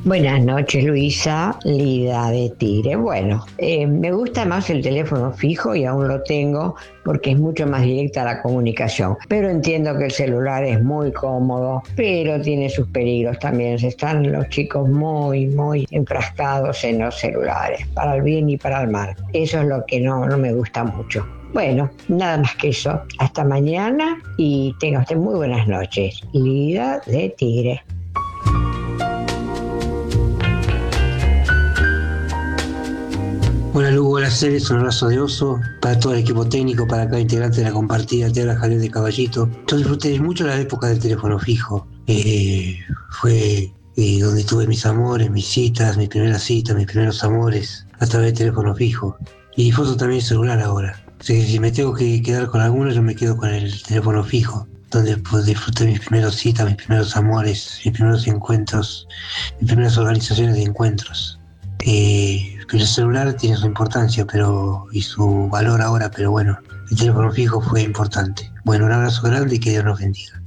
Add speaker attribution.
Speaker 1: Buenas noches, Luisa, Lida de Tigre. Bueno, me gusta más el teléfono fijo y aún lo tengo porque es mucho más directa la comunicación. Pero entiendo que el celular es muy cómodo, pero tiene sus peligros también. Están los chicos muy enfrascados en los celulares, para el bien y para el mal. Eso es lo que no me gusta mucho. Bueno, nada más que eso. Hasta mañana y tenga usted muy buenas noches. Lida de Tigre.
Speaker 2: Hola Lugo, hola Ceres, un abrazo de oso para todo el equipo técnico, para cada integrante de la compartida, te habla Javier de Caballito. Yo disfruté mucho la época del teléfono fijo. Fue donde tuve mis amores, mis citas, mis primeras citas, mis primeros amores, a través del teléfono fijo. Y disfruto también el celular ahora. Así que si me tengo que quedar con alguno, yo me quedo con el teléfono fijo, donde pues, disfruté mis primeras citas, mis primeros amores, mis primeros encuentros, mis primeras organizaciones de encuentros. Que el celular tiene su importancia y su valor ahora, pero bueno, el teléfono fijo fue importante. Bueno, un abrazo grande y que Dios nos bendiga.